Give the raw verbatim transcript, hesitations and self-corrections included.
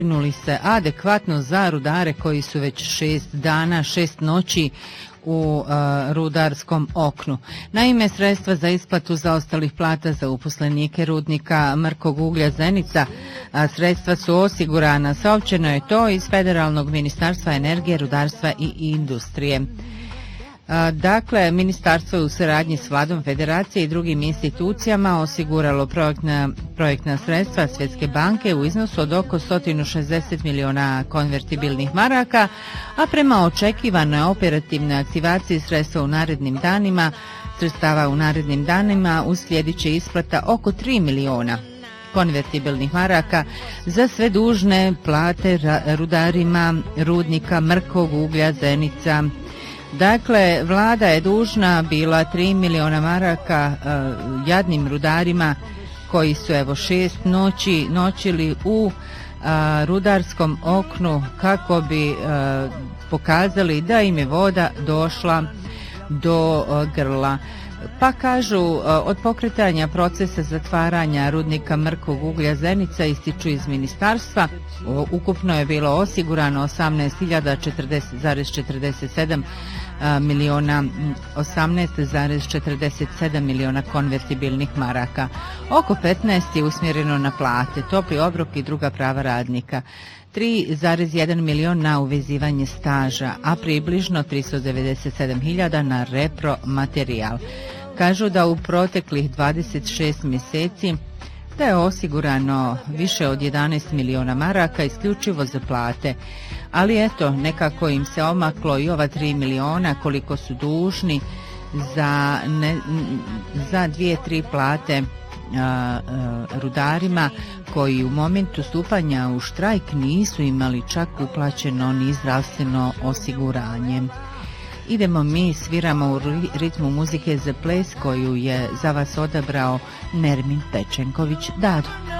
pobrinuli se adekvatno za rudare koji su već šest dana, šest noći u uh, rudarskom oknu. Naime, sredstva za isplatu zaostalih plata za uposlenike rudnika Mrkog uglja Zenica, a sredstva su osigurana. Saopćeno je to iz Federalnog ministarstva energije, rudarstva i industrije. Dakle, ministarstvo je u saradnji s vladom Federacije i drugim institucijama osiguralo projektna, projektna sredstva Svjetske banke u iznosu od oko sto šezdeset miliona konvertibilnih maraka, a prema očekivanoj operativnoj aktivaciji sredstva u narednim danima, sredstava u narednim danima uslijedit će isplata oko tri miliona konvertibilnih maraka za sve dužne plate rudarima rudnika Mrkog uglja Zenica. Dakle, vlada je dužna bila tri miliona maraka uh, jadnim rudarima koji su evo šest noći noćili u uh, rudarskom oknu kako bi uh, pokazali da im je voda došla do uh, grla. Pa kažu, uh, od pokretanja procesa zatvaranja rudnika Mrkog uglja Zenica ističu iz ministarstva, uh, ukupno je bilo osigurano osamnaest hiljada četrdeset zarez četrdeset sedam miliona, osamnaest zarez četrdeset sedam miliona konvertibilnih maraka. Oko petnaest je usmjereno na plate, topli obrok i druga prava radnika. tri zarez jedan milion na uvezivanje staža, a približno tristo devedeset sedam hiljada na repromaterijal. Kažu da u proteklih dvadeset šest mjeseci da je osigurano više od jedanaest miliona maraka isključivo za plate. Ali eto, nekako im se omaklo i ova tri miliona koliko su dužni za, ne, za dvije, tri plate a, a, rudarima koji u momentu stupanja u štrajk nisu imali čak uplaćeno ni zdravstveno osiguranje. Idemo mi, sviramo u ritmu muzike za ples koju je za vas odabrao Nermin Pečenković. Dado.